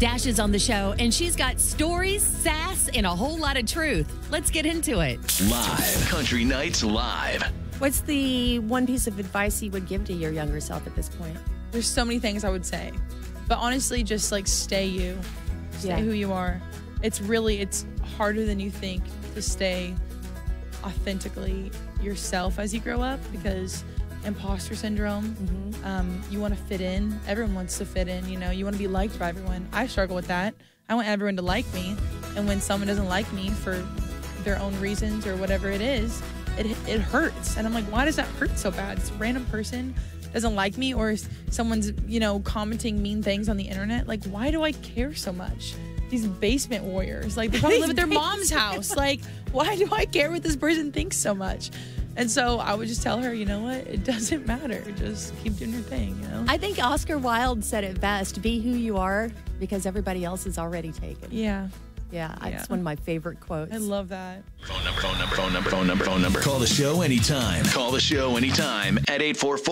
Dash is on the show, and she's got stories, sass, and a whole lot of truth. Let's get into it. Live. Country Nights Live. What's the one piece of advice you would give to your younger self at this point? There's so many things I would say. But honestly, just like stay you. Stay who you are. It's harder than you think to stay authentically yourself as you grow up because imposter syndrome, you want to fit in. Everyone wants to fit in, you know. You want to be liked by everyone. I struggle with that. I want everyone to like me. And when someone doesn't like me for their own reasons or whatever it is, it hurts. And I'm like, why does that hurt so bad? This random person doesn't like me or someone's, commenting mean things on the internet. Like, why do I care so much? These basement warriors, like they probably live at their mom's house. Like, why do I care what this person thinks so much? And so I would just tell her, you know what? It doesn't matter. Just keep doing your thing, you know? I think Oscar Wilde said it best. Be who you are because everybody else is already taken. Yeah. Yeah, it's one of my favorite quotes. I love that. Phone number. Call the show anytime. Call the show anytime at 844